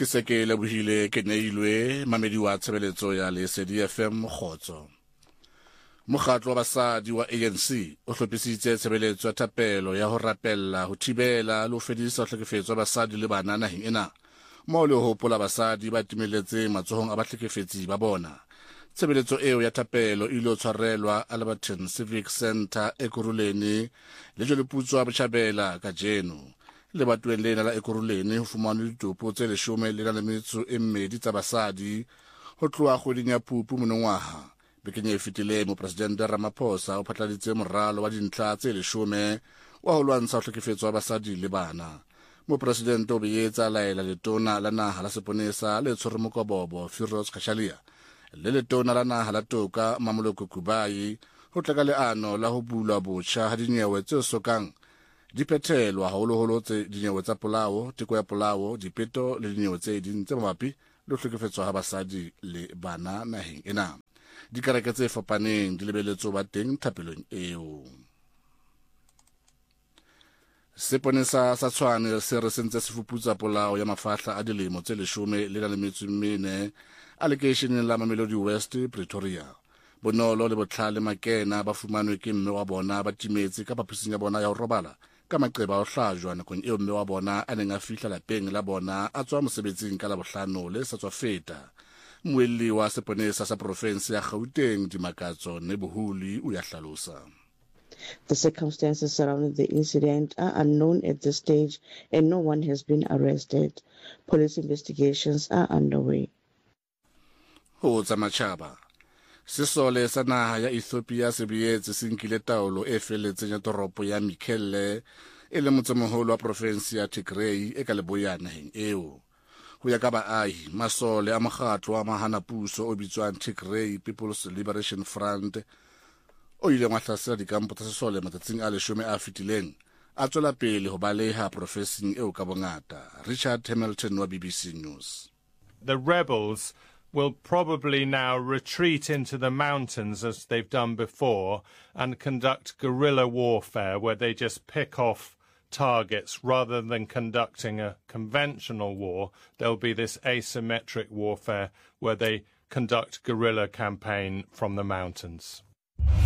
Ke se ke lebohile ke neilwe mamedi wa tshebeletso ya Lesedi FM Khotso. Mokgatlo wa basadi wa ANC o hlophisitse tshebeletso ya thapelo ya ho rapella ho thibela le ho fedisa hlekefetso ya basadi le bana naheng ena, moo le ho hopola basadi ba timeletse matsohong a bahlekefetsi ba bona. Tshebeletso eo ya thapelo e ile ho tshwarelwa Alberton Civic Centre Ekurhuleni le Jweleputswa wa Botjhabela kajeno. Lebatoweng lena la Ekurhuleni ho fumanwe ditopo tse 12 tsa basadi ho tloha kgweding ya Phupu monongwaha. Bekeng e fetileng Mopresidente Ramaphosa o phatladitse moralo wa dintlha tse 10 wa ho lwantsha hlekefetso ya basadi le bana. Mopresidente o boetse a laela letona la naha la seponesa le tshwereng mokobobo Firoz Khashalia le letona la naha la toka Mamoloko Kubayi ho tla ka leano la ho bula botjha ha dinyewe tse sokang di phethelwa haholoholo tse dinyewe tsa polao, teko ya polao, dipeto le dinyewe tse ding tse mabapi le hlekefetswa ha basadi le bana naheng ena. Dikereke tse fapaneng di lebeletswe ho ba teng thapelong eo. Seponesa sa Tshwane se re sentse se fuputsa polao ya mafahla a dilemo tse 14 a lekeisheneng la Mamelodi West, Pretoria. Bonolo le Botlhale Makena ba fumanwe ke mme wa bona ba timetse ka phaposing ya bona ya ho robala ka maqeba a ho hlajwa nakong eo mme wa bona a neng a fihla lapeng la bona a tswa mosebetsing ka Labohlano le sa tswa feta. Moelli wa seponesa sa province ya Gauteng Dimakatso Nebuhuli o ya hlalosa. The circumstances surrounding the incident are unknown at this stage and no one has been arrested. Police investigations are underway. Ho tsa matjhaba. Sesole sa naha ya Ethiopia se boetse se nkile taolo e felletseng ya toropo ya Mekelle e le motsemoholo wa province ya Tigray e ka leboya naheng eo. Ho ya ka baahi, masole a mokgatlo wa mahanapuso o bitswang Tigray People's Liberation Front o ile wa hlasela dikampo tsa sesole matsatsing a 10 a fetileng a tswela pele ho baleha professing eo ka bongata. Richard Hamilton wa BBC News. The rebels will probably now retreat into the mountains as they've done before and conduct guerrilla warfare where they just pick off targets rather than conducting a conventional war. There'll be this asymmetric warfare where they conduct guerrilla campaign from the mountains.